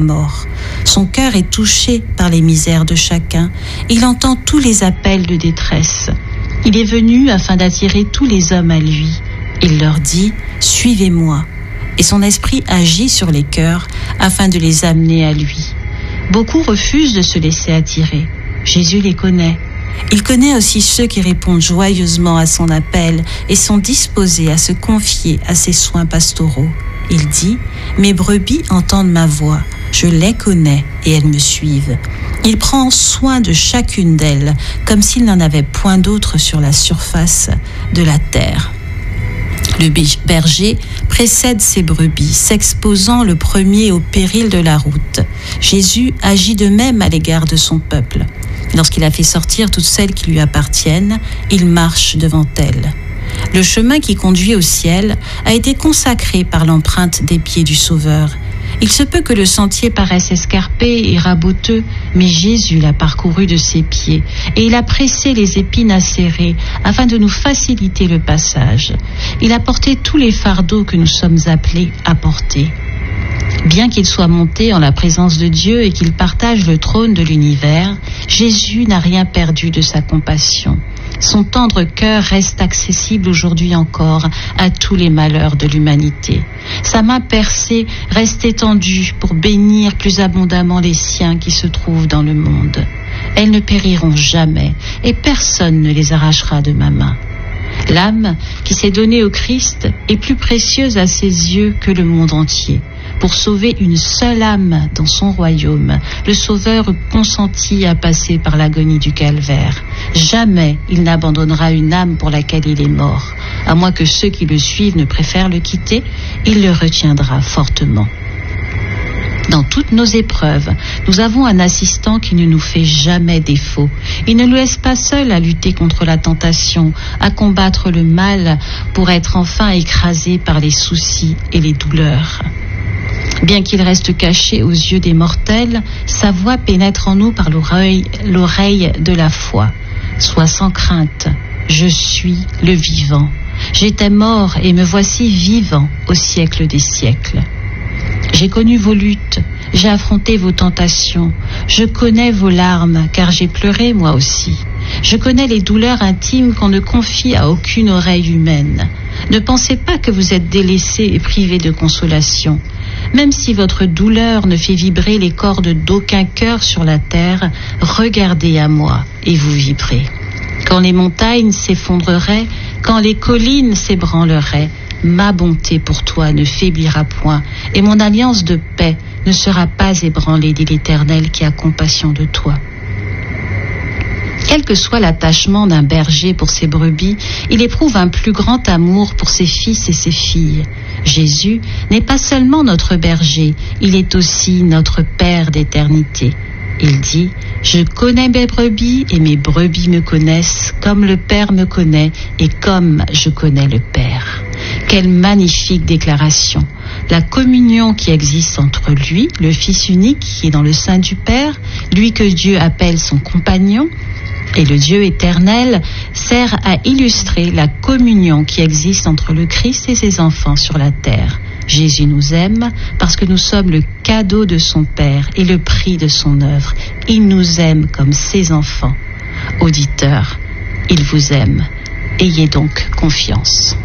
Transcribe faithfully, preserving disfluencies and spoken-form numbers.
mort. Son cœur est touché par les misères de chacun. Il entend tous les appels de détresse. Il est venu afin d'attirer tous les hommes à lui. Il leur dit « Suivez-moi ». Et son esprit agit sur les cœurs afin de les amener à lui. Beaucoup refusent de se laisser attirer. Jésus les connaît. Il connaît aussi ceux qui répondent joyeusement à son appel et sont disposés à se confier à ses soins pastoraux. Il dit « Mes brebis entendent ma voix, je les connais et elles me suivent. » Il prend soin de chacune d'elles comme s'il n'en avait point d'autre sur la surface de la terre. Le berger précède ses brebis, s'exposant le premier au péril de la route. Jésus agit de même à l'égard de son peuple. Lorsqu'il a fait sortir toutes celles qui lui appartiennent, il marche devant elles. Le chemin qui conduit au ciel a été consacré par l'empreinte des pieds du Sauveur. Il se peut que le sentier paraisse escarpé et raboteux, mais Jésus l'a parcouru de ses pieds et il a pressé les épines acérées afin de nous faciliter le passage. Il a porté tous les fardeaux que nous sommes appelés à porter. Bien qu'il soit monté en la présence de Dieu et qu'il partage le trône de l'univers, Jésus n'a rien perdu de sa compassion. Son tendre cœur reste accessible aujourd'hui encore à tous les malheurs de l'humanité. Sa main percée reste étendue pour bénir plus abondamment les siens qui se trouvent dans le monde. Elles ne périront jamais et personne ne les arrachera de ma main. L'âme qui s'est donnée au Christ est plus précieuse à ses yeux que le monde entier. Pour sauver une seule âme dans son royaume, le Sauveur consentit à passer par l'agonie du calvaire. Jamais il n'abandonnera une âme pour laquelle il est mort. À moins que ceux qui le suivent ne préfèrent le quitter, il le retiendra fortement. Dans toutes nos épreuves, nous avons un assistant qui ne nous fait jamais défaut. Il ne nous laisse pas seuls à lutter contre la tentation, à combattre le mal pour être enfin écrasés par les soucis et les douleurs. Bien qu'il reste caché aux yeux des mortels, sa voix pénètre en nous par l'oreille, l'oreille de la foi. Sois sans crainte, je suis le vivant. J'étais mort et me voici vivant au siècle des siècles. J'ai connu vos luttes, j'ai affronté vos tentations. Je connais vos larmes, car j'ai pleuré moi aussi. Je connais les douleurs intimes qu'on ne confie à aucune oreille humaine. Ne pensez pas que vous êtes délaissés et privés de consolation. Même si votre douleur ne fait vibrer les cordes d'aucun cœur sur la terre, regardez à moi et vous vibrez. Quand les montagnes s'effondreraient, quand les collines s'ébranleraient, ma bonté pour toi ne faiblira point, et mon alliance de paix ne sera pas ébranlée, dit l'Éternel qui a compassion de toi. Quel que soit l'attachement d'un berger pour ses brebis, il éprouve un plus grand amour pour ses fils et ses filles. Jésus n'est pas seulement notre berger, il est aussi notre Père d'éternité. Il dit « Je connais mes brebis et mes brebis me connaissent comme le Père me connaît et comme je connais le Père. » Quelle magnifique déclaration! La communion qui existe entre lui, le Fils unique qui est dans le sein du Père, lui que Dieu appelle son compagnon, et le Dieu éternel sert à illustrer la communion qui existe entre le Christ et ses enfants sur la terre. Jésus nous aime parce que nous sommes le cadeau de son Père et le prix de son œuvre. Il nous aime comme ses enfants. Auditeurs, il vous aime. Ayez donc confiance.